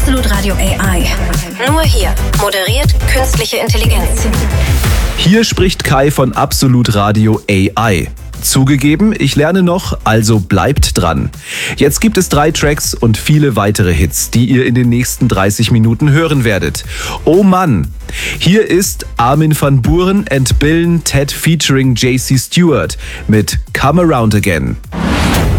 Absolut Radio AI. Nur hier moderiert künstliche Intelligenz. Hier spricht Kai von Absolut Radio AI. Zugegeben, ich lerne noch, also bleibt dran. Jetzt gibt es 3 Tracks und viele weitere Hits, die ihr in den nächsten 30 Minuten hören werdet. Oh Mann! Hier ist Armin van Buuren and Bill Ted featuring JC Stewart mit Come Around Again.